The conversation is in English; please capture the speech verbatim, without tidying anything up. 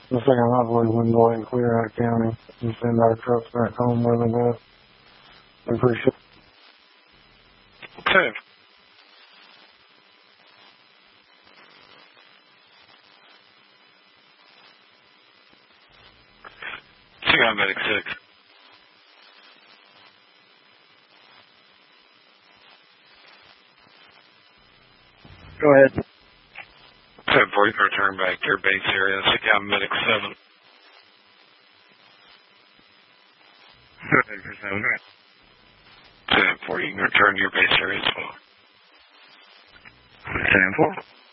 The second hopefully we can go ahead and clear out of county and send our trucks back home where they're at. We appreciate it. Okay. Sing on Medic six. Go ahead. ten forty, return back to your base area. Sing on Medic seven. ten forty, return to your base area as well. ten four.